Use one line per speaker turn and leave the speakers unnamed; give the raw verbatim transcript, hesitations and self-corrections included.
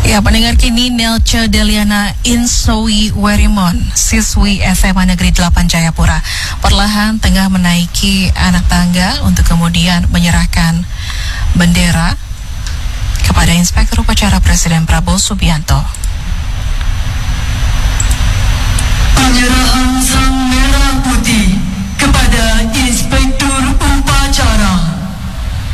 Ya, pendengar kini Nelce Deliana Insowi Werimon, siswi S M A Negeri delapan Jayapura, perlahan tengah menaiki anak tangga untuk kemudian menyerahkan bendera kepada Inspektur Upacara Presiden Prabowo Subianto.
Penyerahan